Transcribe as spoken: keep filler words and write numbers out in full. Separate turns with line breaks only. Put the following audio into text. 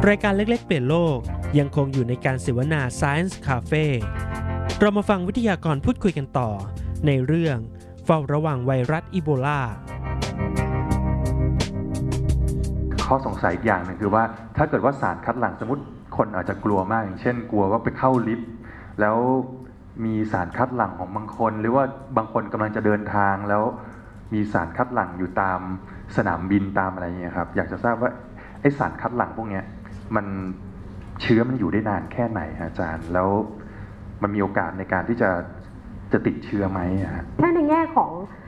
รายการเล็กๆเปลี่ยนโลกยังคงอยู่ในการเสวนา Science Cafe เรามาฟังวิทยากรพูดคุยกันต่อในเรื่องเฝ้าระวังไวรัสอีโบลา
ข้อสงสัยอีกอย่างหนึ่งคือว่าถ้าเกิดว่าสารคัดหลั่งสมมติคนอาจจะกลัวมากอย่างเช่นกลัวว่าไปเข้าลิฟต์แล้วมีสารคัดหลั่งของบางคนหรือว่าบางคนกำลังจะเดินทางแล้วมีสารคัดหลั่งอยู่ตามสนามบินตามอะไรอย่างเงี้ยครับอยากจะทราบว่าไอสารคัดหลั่งพวกนี้มันเชื้อมันอยู่ได้นานแค่ไหนอาจารย์แล้วมันมีโอกาสในการที่จะจะติดเชื้อไหมฮะ
ถ้าในแง่ของ